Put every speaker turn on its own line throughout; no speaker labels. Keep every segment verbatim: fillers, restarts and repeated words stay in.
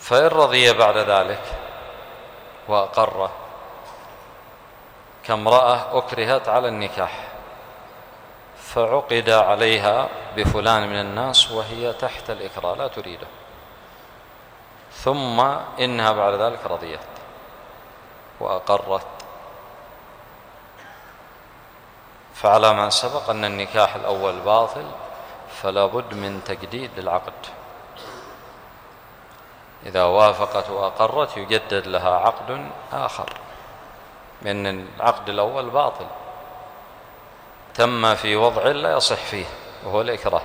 فإن رضي بعد ذلك وأقر كامرأة أكرهت على النكاح فعقد عليها بفلان من الناس وهي تحت الإكراه لا تريده، ثم إنها بعد ذلك رضيت وأقرت، فعلى ما سبق أن النكاح الأول باطل، فلا بد من تجديد العقد. إذا وافقت وأقرت يجدد لها عقد آخر، لأن العقد الأول باطل تم في وضع لا يصح فيه وهو الإكراه.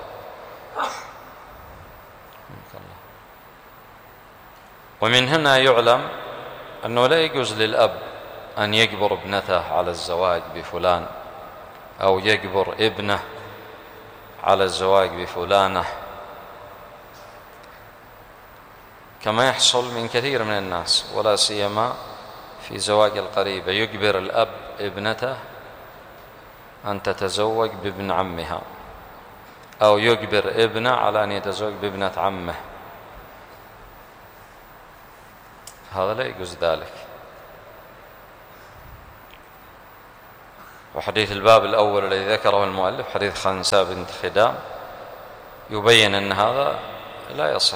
ومن هنا يعلم أنه لا يجوز للأب أن يجبر ابنته على الزواج بفلان أو يجبر ابنه على الزواج بفلانة، كما يحصل من كثير من الناس، ولا سيما في زواج القريبة يجبر الأب ابنته أن تتزوج بابن عمها، أو يجبر ابنه على أن يتزوج بابنة عمه، هذا لا يجوز ذلك. وحديث الباب الأول الذي ذكره المؤلف حديث خنساء بنت خدام يبين أن هذا لا يصح،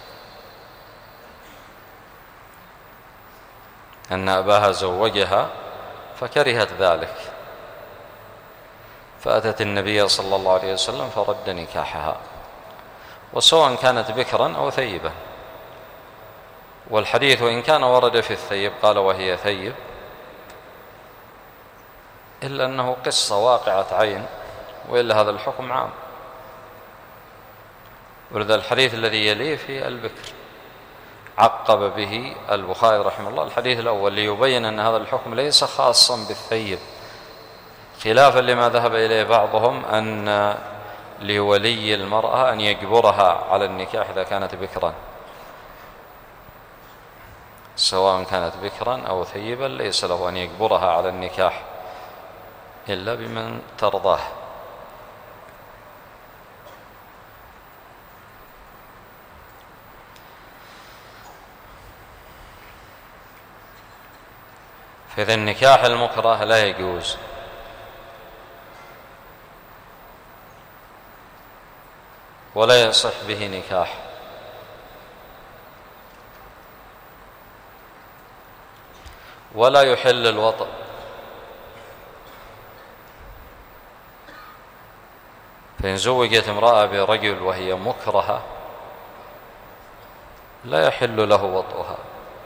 أن أباها زوجها فكرهت ذلك فأتت النبي صلى الله عليه وسلم فرد نكاحها، وسواء كانت بكرا أو ثيبا. والحديث وإن كان ورد في الثيب قال وهي ثيب، إلا أنه قصة واقعة عين، وإلا هذا الحكم عام. ولذا الحديث الذي يليه في البكر عقب به البخاري رحمه الله الحديث الأول ليبين أن هذا الحكم ليس خاصا بالثيب، خلافا لما ذهب إليه بعضهم أن لولي المرأة أن يجبرها على النكاح إذا كانت بكرا، سواء كانت بكرا أو ثيبا ليس له أن يجبرها على النكاح إلا بمن ترضاه. فإذا النكاح المكره لا يجوز، ولا يصح به نكاح، ولا يحل الوطء، فإن زوجت امرأة برجل وهي مكرهة لا يحل له وطئها.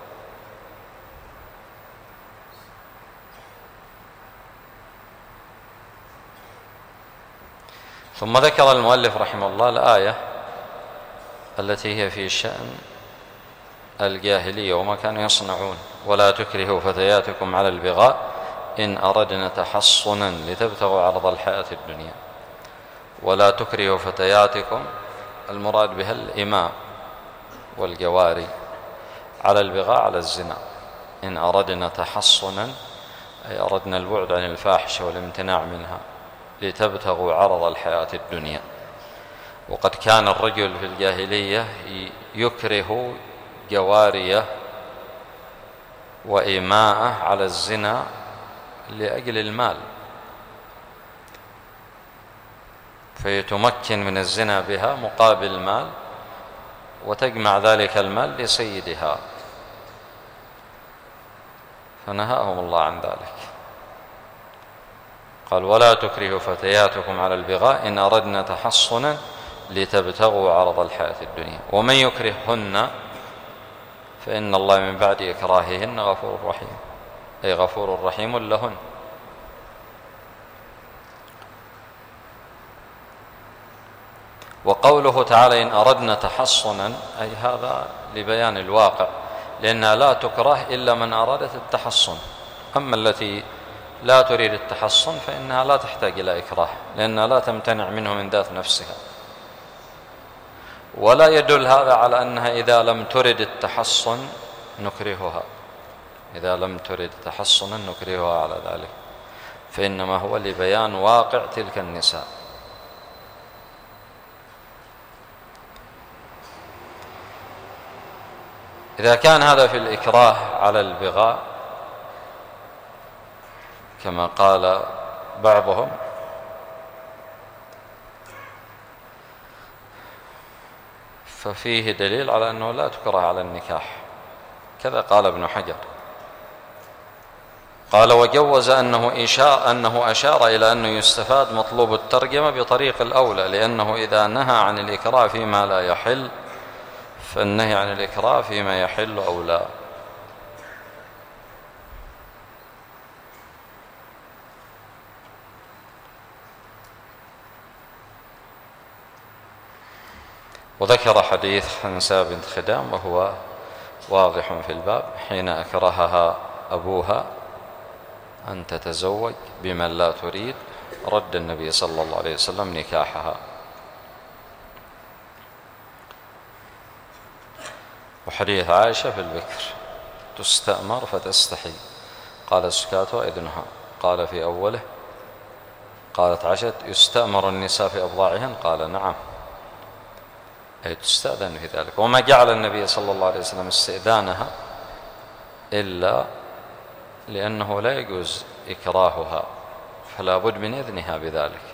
ثم ذكر المؤلف رحمه الله الآية التي هي في شأن الجاهلية وما كانوا يصنعون: ولا تكرهوا فتياتكم على البغاء إن أردنا تحصنا لتبتغوا عرض الحياة الدنيا. ولا تكرهوا فتياتكم المراد بها الإماء والجواري على البغاء على الزنا، إن أردنا تحصنا أي أردنا البعد عن الفاحشة والامتناع منها لتبتغوا عرض الحياة الدنيا. وقد كان الرجل في الجاهلية يكره جواريه وإماءه على الزنا لأجل المال، فيتمكن من الزنا بها مقابل المال وتجمع ذلك المال لسيدها، فنهاهم الله عن ذلك. قال: ولا تكرهوا فتياتكم على البغاء إن أردنا تحصنا لتبتغوا عرض الحياة الدنيا. ومن يكرههن فإن الله من بعد إكراههن غفور رحيم، أي غفور رحيم لهن. وقوله تعالى إن أردنا تحصنا أي هذا لبيان الواقع، لأنها لا تكره إلا من أرادت التحصن، أما التي لا تريد التحصن فإنها لا تحتاج إلى إكراه، لأنها لا تمتنع منه من ذات نفسها. ولا يدل هذا على أنها إذا لم ترد التحصن نكرهها، إذا لم ترد تحصنا نكرهها على ذلك، فإنما هو لبيان واقع تلك النساء. إذا كان هذا في الإكراه على البغاء كما قال بعضهم، ففيه دليل على أنه لا تكره على النكاح، كذا قال ابن حجر. قال وجوز أنه, إشار أنه أشار إلى أنه يستفاد مطلوب الترجمة بطريق الأولى، لأنه إذا نهى عن الإكراه فيما لا يحل فالنهي عن الإكراه فيما يحل أولى. وذكر حديث حنساء بنت خدام وهو واضح في الباب، حين أكرهها أبوها أن تتزوج بمن لا تريد رد النبي صلى الله عليه وسلم نكاحها. وحديث عائشة في البكر تستأمر فتستحي، قال سكاتها إذنها، قال في أوله قالت عائشة يستأمر النساء في أبضاعهن، قال نعم، أي تستأذن في ذلك. وما جعل النبي صلى الله عليه وسلم استئذانها إلا لأنه لا يجوز إكراهها، فلا بد من إذنها بذلك.